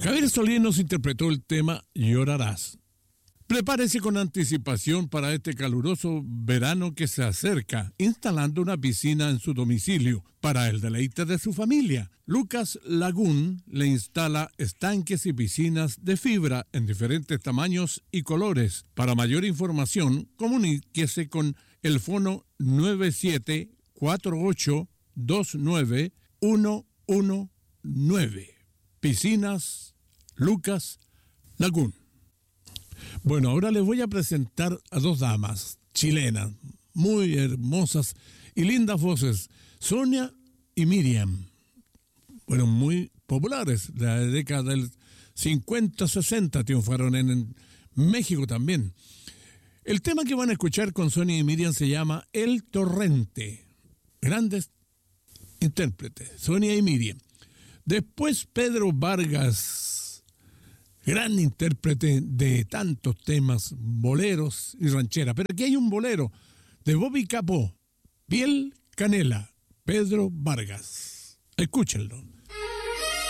Javier Solís nos interpretó el tema Llorarás. Prepárese con anticipación para este caluroso verano que se acerca, instalando una piscina en su domicilio para el deleite de su familia. Lucas Lagún le instala estanques y piscinas de fibra en diferentes tamaños y colores. Para mayor información, comuníquese con el fono 9748291119. Piscinas Lucas Lagún. Bueno, ahora les voy a presentar a dos damas chilenas, muy hermosas y lindas voces, Sonia y Miriam. Bueno, muy populares, de la década del 50-60 triunfaron en México también. El tema que van a escuchar con Sonia y Miriam se llama El Torrente. Grandes intérpretes, Sonia y Miriam. Después Pedro Vargas, gran intérprete de tantos temas, boleros y rancheras. Pero aquí hay un bolero de Bobby Capó, Piel Canela, Pedro Vargas. Escúchenlo.